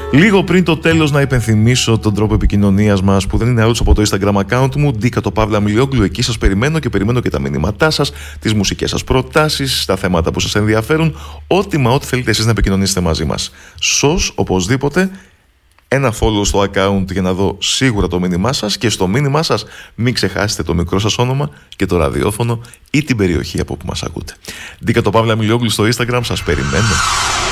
Λίγο πριν το τέλος, να υπενθυμίσω τον τρόπο επικοινωνίας μας, που δεν είναι άλλος από το Instagram account μου, Dika_Milioglou. Εκεί σας περιμένω και περιμένω και τα μηνύματά σας, τις μουσικές σας προτάσεις, τα θέματα που σας ενδιαφέρουν, ό,τι θέλετε εσείς να επικοινωνήσετε μαζί μας. Οπωσδήποτε ένα follow στο account για να δω σίγουρα το μήνυμά σας, και στο μήνυμά σας μην ξεχάσετε το μικρό σας όνομα και το ραδιόφωνο ή την περιοχή από που μας ακούτε. Dika_Milioglou στο Instagram, σας περιμένω.